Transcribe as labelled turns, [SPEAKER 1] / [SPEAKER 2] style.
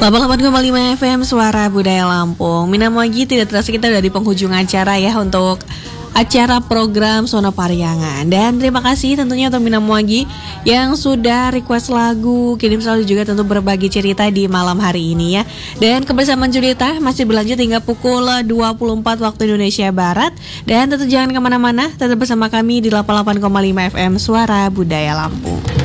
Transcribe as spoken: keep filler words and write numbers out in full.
[SPEAKER 1] delapan puluh delapan koma lima F M Suara Budaya Lampung. Mina Moagi, tidak terasa kita udah di penghujung acara ya untuk acara program Sona Pariangan. Dan terima kasih tentunya untuk Mina Moagi yang sudah request lagu, kirim selalu juga tentu berbagi cerita di malam hari ini ya. Dan kebersamaan Julita masih berlanjut hingga pukul dua puluh empat waktu Indonesia Barat. Dan tentu jangan kemana-mana, tetap bersama kami di delapan puluh delapan koma lima F M Suara Budaya Lampung.